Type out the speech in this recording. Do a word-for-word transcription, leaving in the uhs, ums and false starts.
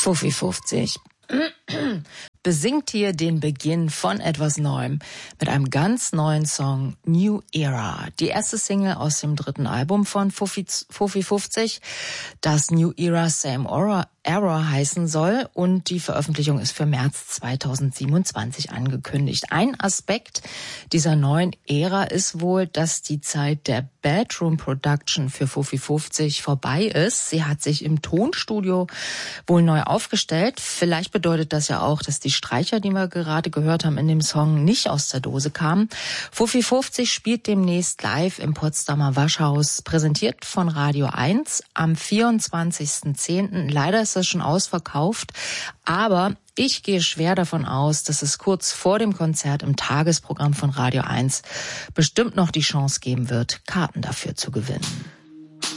Fuffi fünfzig besingt hier den Beginn von etwas Neuem mit einem ganz neuen Song, New Era. Die erste Single aus dem dritten Album von Fuffi fünfzig, das New Era Same Era, Era heißen soll, und die Veröffentlichung ist für März zweitausendsiebenundzwanzig angekündigt. Ein Aspekt dieser neuen Ära ist wohl, dass die Zeit der Bedroom Production für Fuffi fünfzig vorbei ist. Sie hat sich im Tonstudio wohl neu aufgestellt. Vielleicht bedeutet das ja auch, dass die Streicher, die wir gerade gehört haben in dem Song, nicht aus der Dose kamen. Fuffi fünfzig spielt demnächst live im Potsdamer Waschhaus, präsentiert von Radio eins am vierundzwanzigsten zehnten Leider ist das schon ausverkauft, aber ich gehe schwer davon aus, dass es kurz vor dem Konzert im Tagesprogramm von Radio eins bestimmt noch die Chance geben wird, Karten dafür zu gewinnen.